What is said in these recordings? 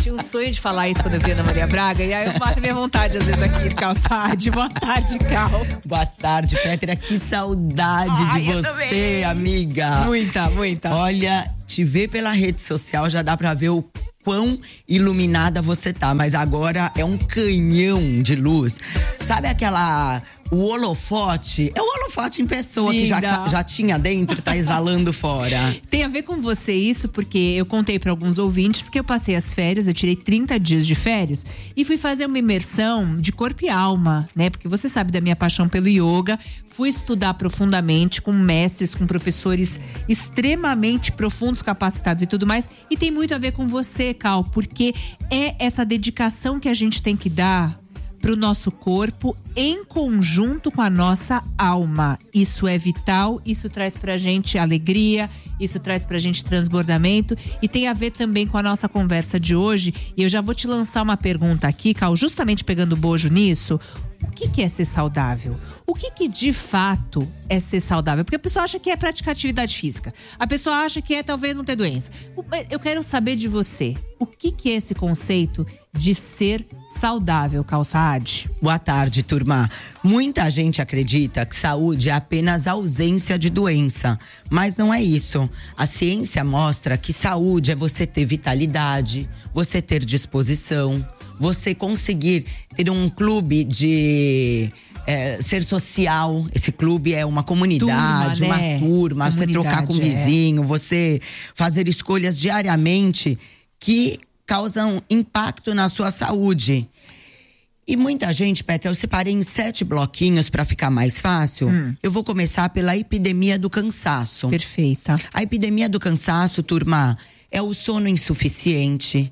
tinha um sonho de falar isso quando eu vi a Ana Maria Braga, e aí eu mato minha vontade às vezes aqui, Calçade. Boa tarde, Cal. Boa tarde, Pétria. Que saudade de você, também. Amiga. Muita. Olha, te ver pela rede social já dá pra ver o quão iluminada você tá, mas agora é um canhão de luz. Sabe o holofote? É o holofote em pessoa. Linda. Que já tinha dentro, tá exalando fora. Tem a ver com você isso, porque eu contei para alguns ouvintes que eu passei as férias, eu tirei 30 dias de férias e fui fazer uma imersão de corpo e alma, né? Porque você sabe da minha paixão pelo yoga, fui estudar profundamente com mestres, com professores extremamente profundos, capacitados e tudo mais, e tem muito a ver com você, Cal, porque é essa dedicação que a gente tem que dar pro nosso corpo em conjunto com a nossa alma. Isso é vital, isso traz pra gente alegria, isso traz pra gente transbordamento e tem a ver também com a nossa conversa de hoje. E eu já vou te lançar uma pergunta aqui, Cal, justamente pegando bojo nisso. O que é ser saudável? O que de fato é ser saudável? Porque a pessoa acha que é praticar atividade física. A pessoa acha que é talvez não ter doença. Eu quero saber de você. O que é esse conceito de ser saudável, Calçade? Boa tarde, turma. Muita gente acredita que saúde é apenas ausência de doença. Mas não é isso. A ciência mostra que saúde é você ter vitalidade, você ter disposição, você conseguir ter um clube de ser social. Esse clube é uma comunidade, turma, né? Uma turma, você trocar com o vizinho, você fazer escolhas diariamente que causam impacto na sua saúde. E muita gente, Pétria, eu separei em 7 bloquinhos para ficar mais fácil. Eu vou começar pela epidemia do cansaço. Perfeita. A epidemia do cansaço, turma, é o sono insuficiente,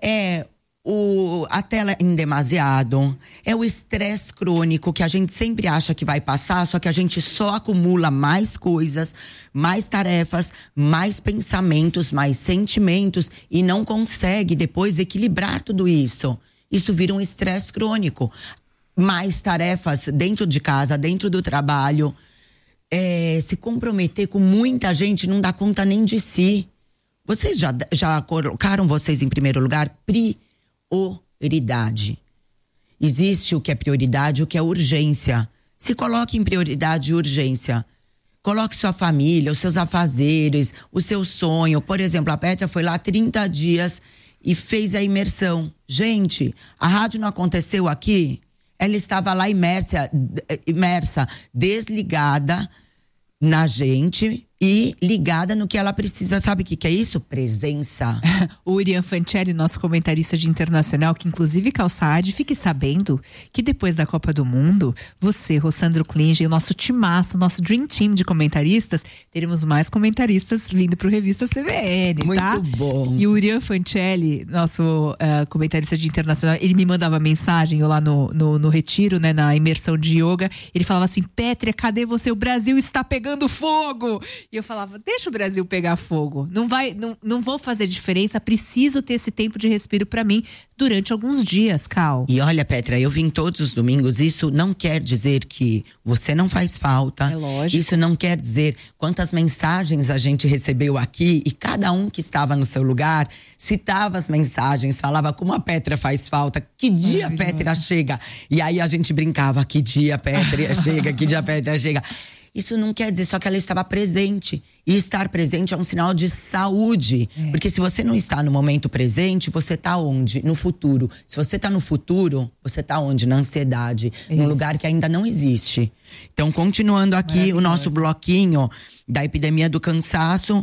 a tela em demasiado, é o estresse crônico que a gente sempre acha que vai passar, só que a gente só acumula mais coisas, mais tarefas, mais pensamentos, mais sentimentos e não consegue depois equilibrar tudo isso. Isso vira um estresse crônico. Mais tarefas dentro de casa, dentro do trabalho. Se comprometer com muita gente, não dá conta nem de si. Vocês já colocaram vocês em primeiro lugar? Prioridade. Existe o que é prioridade e o que é urgência. Se coloque em prioridade e urgência. Coloque sua família, os seus afazeres, o seu sonho. Por exemplo, a Pétria foi lá 30 dias e fez a imersão. Gente, a rádio não aconteceu aqui? Ela estava lá imersa, desligada na gente e ligada no que ela precisa. Sabe o que é isso? Presença. O Urian Fancelli, nosso comentarista de internacional, que inclusive Calçade, fique sabendo que depois da Copa do Mundo, você, Rossandro Klinger, o nosso timaço, nosso Dream Team de comentaristas, teremos mais comentaristas vindo pro Revista CBN, tá? Muito bom. E o Urian Fancelli, nosso comentarista de internacional, ele me mandava mensagem, eu lá no retiro, né, na imersão de yoga, ele falava assim: Pétria, cadê você? O Brasil está pegando fogo! E eu falava, deixa o Brasil pegar fogo. Não vou fazer diferença, preciso ter esse tempo de respiro pra mim durante alguns dias, Cal. E olha, Pétria, eu vim todos os domingos, isso não quer dizer que você não faz falta. É lógico. Isso não quer dizer quantas mensagens a gente recebeu aqui e cada um que estava no seu lugar citava as mensagens, falava como a Pétria faz falta, que dia a Pétria chega. E aí a gente brincava, que dia a Pétria chega, que dia a Pétria chega. Isso não quer dizer só que ela estava presente. E estar presente é um sinal de saúde. Porque se você não está no momento presente, você está onde? No futuro. Se você está no futuro, você está onde? Na ansiedade. Num lugar que ainda não existe. Então, continuando aqui o nosso bloquinho da epidemia do cansaço.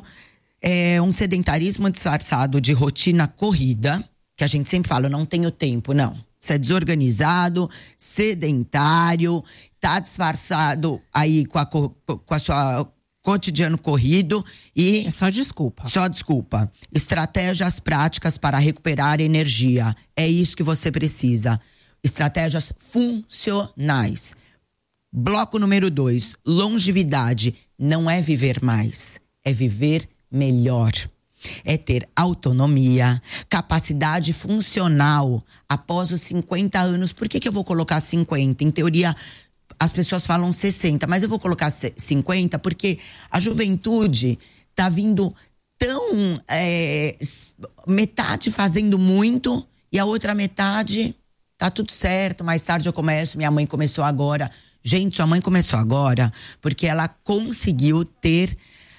É um sedentarismo disfarçado de rotina corrida. Que a gente sempre fala, eu não tenho tempo, não. Você é desorganizado, sedentário, tá disfarçado aí com a sua cotidiano corrido e… É só desculpa. Só desculpa. Estratégias práticas para recuperar energia. É isso que você precisa. Estratégias funcionais. Bloco número 2. Longevidade. Não é viver mais, é viver melhor. É ter autonomia, capacidade funcional após os 50 anos. Por que eu vou colocar 50? Em teoria, as pessoas falam 60, mas eu vou colocar 50 porque a juventude tá vindo Então, metade fazendo muito e a outra metade tá tudo certo. Mais tarde eu começo, minha mãe começou agora. Gente, sua mãe começou agora porque ela conseguiu ter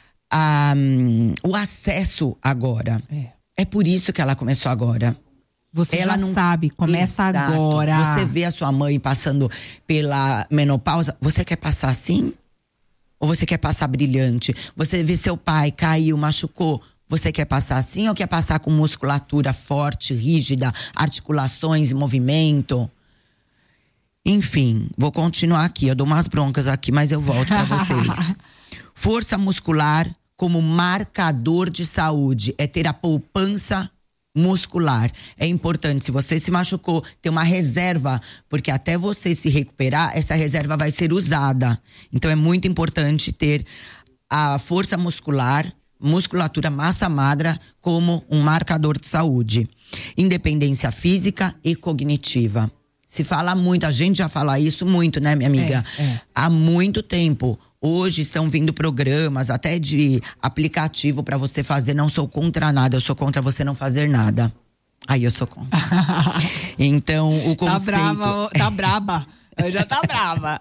o acesso agora. É por isso que ela começou agora. Você ela já sabe, começa Exato. agora. Você vê a sua mãe passando pela menopausa, você quer passar assim? Ou você quer passar brilhante? Você vê seu pai, caiu, machucou, você quer passar assim ou quer passar com musculatura forte, rígida, articulações em movimento? Enfim, vou continuar aqui, eu dou umas broncas aqui, mas eu volto pra vocês. Força muscular como marcador de saúde, é ter a poupança muscular. É importante, se você se machucou, ter uma reserva, porque até você se recuperar, essa reserva vai ser usada. Então é muito importante ter a força muscular, musculatura, massa magra como um marcador de saúde. Independência física e cognitiva. Se fala muito, a gente já fala isso muito, né, minha amiga? Há muito tempo. Hoje estão vindo programas, até de aplicativo para você fazer. Não sou contra nada, eu sou contra você não fazer nada. Aí eu sou contra. Então, o conceito… Tá braba. Eu já tá brava.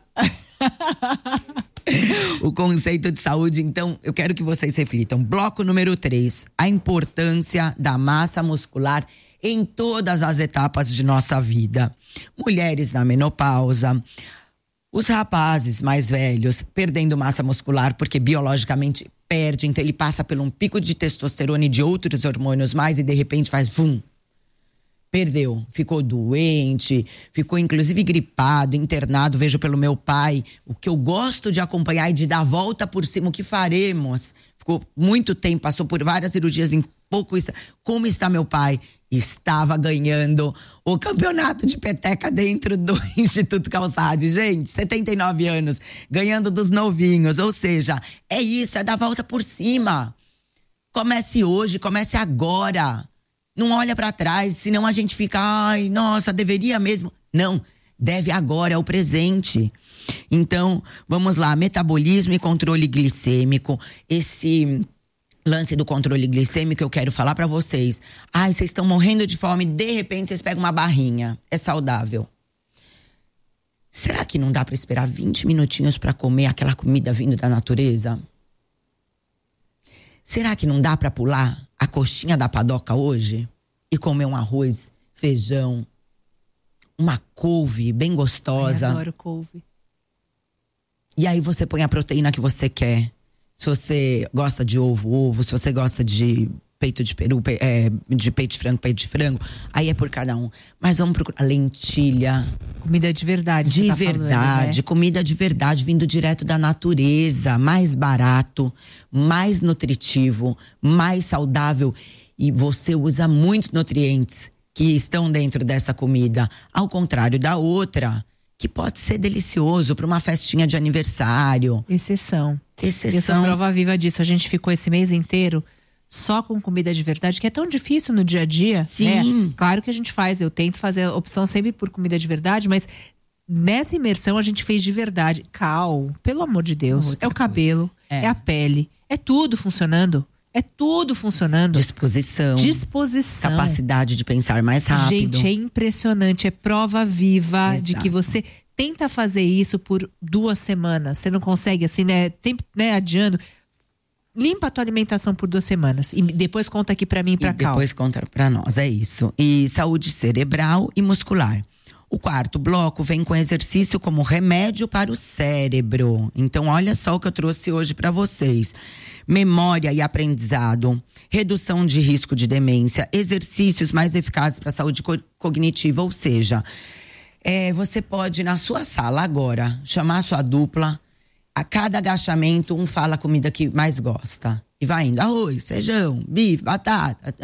O conceito de saúde, então, eu quero que vocês reflitam. Bloco número 3, a importância da massa muscular em todas as etapas de nossa vida. Mulheres na menopausa, os rapazes mais velhos perdendo massa muscular porque biologicamente perde, então ele passa por um pico de testosterona e de outros hormônios mais e de repente faz vum. Perdeu, ficou doente, ficou inclusive gripado, internado. Vejo pelo meu pai, o que eu gosto de acompanhar e de dar a volta por cima, o que faremos. Ficou muito tempo, passou por várias cirurgias em pouco. Como está meu pai? Estava ganhando o campeonato de peteca dentro do Instituto Calçade. Gente, 79 anos, ganhando dos novinhos. Ou seja, é isso, é dar a volta por cima. Comece hoje, comece agora. Não olha para trás, senão a gente fica, ai, nossa, deveria mesmo. Não, deve agora, é o presente. Então, vamos lá, metabolismo e controle glicêmico. Esse lance do controle glicêmico eu quero falar para vocês. Ai, vocês estão morrendo de fome, de repente vocês pegam uma barrinha. É saudável. Será que não dá para esperar 20 minutinhos para comer aquela comida vindo da natureza? Será que não dá para pular a coxinha da padoca hoje e comer um arroz, feijão, uma couve bem gostosa? Eu adoro couve. E aí você põe a proteína que você quer. Se você gosta de ovo. Se você gosta de peito de peru, de peito de frango, aí é por cada um. Mas vamos procurar lentilha. Comida de verdade. De verdade, falando, né? Comida de verdade, vindo direto da natureza. Mais barato, mais nutritivo, mais saudável. E você usa muitos nutrientes que estão dentro dessa comida. Ao contrário da outra, que pode ser delicioso para uma festinha de aniversário. Exceção. Eu sou prova viva disso. A gente ficou esse mês inteiro só com comida de verdade, que é tão difícil no dia a dia. Sim. Né? Claro que a gente faz, eu tento fazer a opção sempre por comida de verdade, mas nessa imersão a gente fez de verdade. Pelo amor de Deus. Outra é o cabelo, coisa. É a pele, é tudo funcionando. É tudo funcionando. Disposição. Capacidade de pensar mais rápido. Gente, é impressionante. É prova viva. Exato. De que você tenta fazer isso por 2 semanas. Você não consegue assim, né? Sempre, né, adiando. Limpa a tua alimentação por 2 semanas. E depois conta aqui pra mim e pra Cal. Depois conta pra nós, é isso. E saúde cerebral e muscular. O 4º bloco vem com exercício como remédio para o cérebro. Então, olha só o que eu trouxe hoje para vocês. Memória e aprendizado, redução de risco de demência, exercícios mais eficazes para a saúde cognitiva. Ou seja, você pode, na sua sala agora, chamar a sua dupla. A cada agachamento, um fala a comida que mais gosta. E vai indo, arroz, feijão, bife, batata.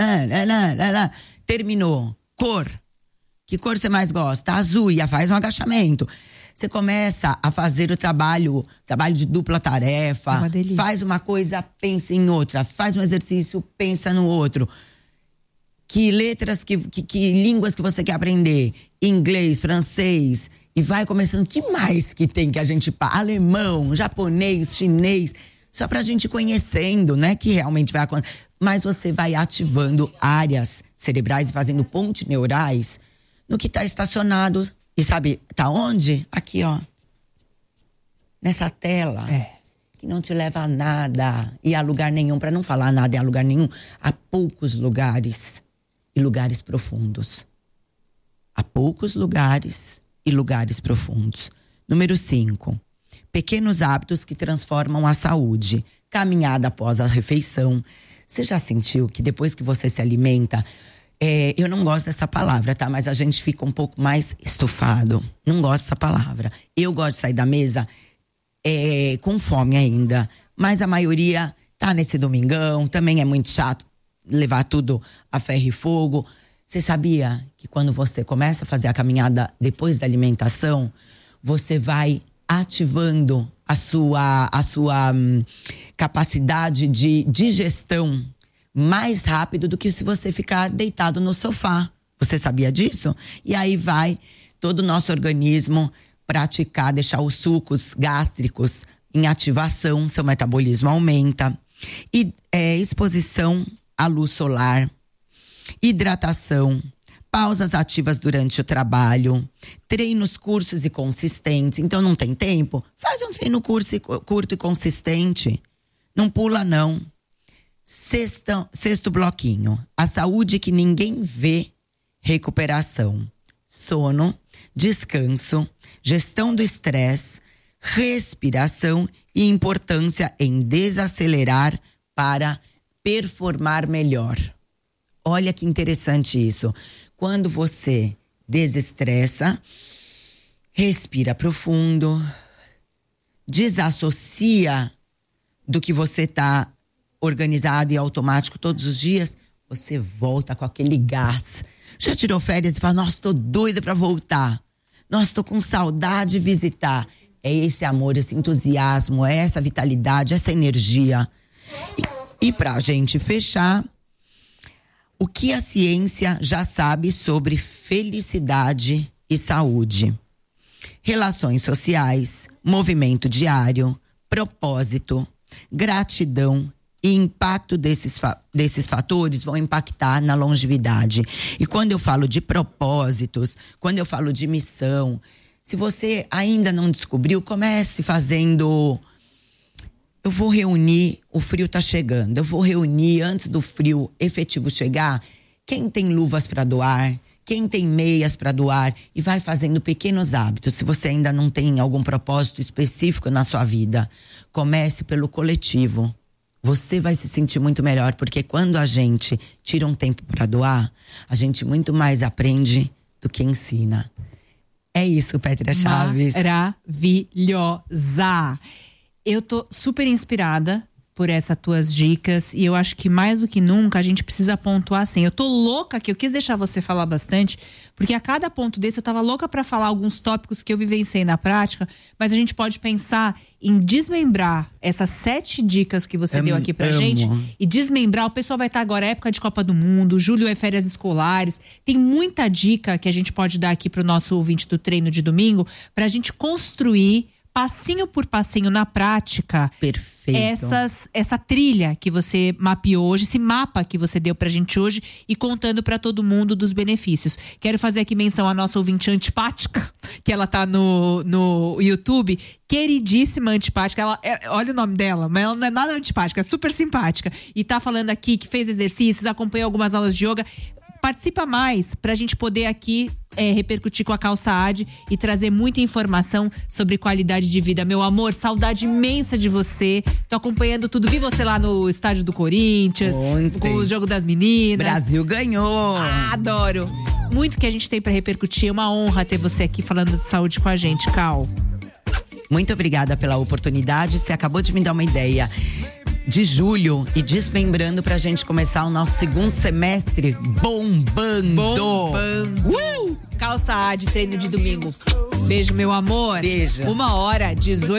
Terminou. Cor. Que cor você mais gosta? Azul, e faz um agachamento. Você começa a fazer o trabalho de dupla tarefa. Faz uma coisa, pensa em outra. Faz um exercício, pensa no outro. Que letras, que línguas que você quer aprender? Inglês, francês. E vai começando. Que mais que tem que a gente… Alemão, japonês, chinês. Só pra gente ir conhecendo, né? Que realmente vai acontecer. mais você vai ativando áreas cerebrais e fazendo pontes neurais no que está estacionado. E sabe, tá onde? Aqui, ó. Nessa tela. Que não te leva a nada e a lugar nenhum. Para não falar nada e a lugar nenhum, há poucos lugares e lugares profundos. Há poucos lugares e lugares profundos. Número 5. Pequenos hábitos que transformam a saúde. Caminhada após a refeição. Você já sentiu que depois que você se alimenta, eu não gosto dessa palavra, tá? Mas a gente fica um pouco mais estufado. Não gosto dessa palavra. Eu gosto de sair da mesa com fome ainda. Mas a maioria tá nesse domingão. Também é muito chato levar tudo a ferro e fogo. Você sabia que quando você começa a fazer a caminhada depois da alimentação, você vai ativando a sua capacidade de digestão mais rápido do que se você ficar deitado no sofá. Você sabia disso? E aí vai todo o nosso organismo praticar, deixar os sucos gástricos em ativação, seu metabolismo aumenta. E exposição à luz solar, hidratação, pausas ativas durante o trabalho, treinos curtos e consistentes. Então não tem tempo? Faz um treino curto e consistente. Não pula, não. Sexto bloquinho. A saúde que ninguém vê. Recuperação. Sono, descanso, gestão do estresse, respiração e importância em desacelerar para performar melhor. Olha que interessante isso. Quando você desestressa, respira profundo, desassocia do que você está organizado e automático todos os dias, você volta com aquele gás. Já tirou férias e fala, nossa, tô doida para voltar. Nossa, tô com saudade de visitar. É esse amor, esse entusiasmo, é essa vitalidade, essa energia. E pra gente fechar, o que a ciência já sabe sobre felicidade e saúde? Relações sociais, movimento diário, propósito, gratidão e impacto desses fatores vão impactar na longevidade. E quando eu falo de propósitos, quando eu falo de missão, se você ainda não descobriu, comece fazendo... Eu vou reunir, o frio tá chegando, eu vou reunir antes do frio efetivo chegar, quem tem luvas para doar, quem tem meias para doar, e vai fazendo pequenos hábitos. Se você ainda não tem algum propósito específico na sua vida, comece pelo coletivo. Você vai se sentir muito melhor, porque quando a gente tira um tempo para doar, a gente muito mais aprende do que ensina. É isso, Pétria Chaves. Maravilhosa! Eu tô super inspirada por essas tuas dicas e eu acho que mais do que nunca a gente precisa pontuar assim. Eu tô louca aqui, eu quis deixar você falar bastante, porque a cada ponto desse eu tava louca pra falar alguns tópicos que eu vivenciei na prática, mas a gente pode pensar em desmembrar essas 7 dicas que você deu aqui pra gente e desmembrar. O pessoal vai estar agora, época de Copa do Mundo, julho é férias escolares, tem muita dica que a gente pode dar aqui pro nosso ouvinte do treino de domingo pra gente construir passinho por passinho na prática. Perfeito. Essa trilha que você mapeou hoje, esse mapa que você deu pra gente hoje e contando pra todo mundo dos benefícios. Quero fazer aqui menção à nossa ouvinte antipática, que ela tá no YouTube, queridíssima antipática. Olha o nome dela, mas ela não é nada antipática, é super simpática. E tá falando aqui que fez exercícios, acompanhou algumas aulas de yoga. Participa mais pra gente poder aqui repercutir com a Calça AD e trazer muita informação sobre qualidade de vida. Meu amor, saudade imensa de você. Tô acompanhando tudo. Vi você lá no estádio do Corinthians, com o jogo das meninas. Brasil ganhou. Adoro. Muito que a gente tem pra repercutir. É uma honra ter você aqui falando de saúde com a gente, Cal. Muito obrigada pela oportunidade. Você acabou de me dar uma ideia. De julho e desmembrando pra gente começar o nosso segundo semestre bombando. Calça AD, treino de domingo. Beijo, meu amor. Beijo. 1h18.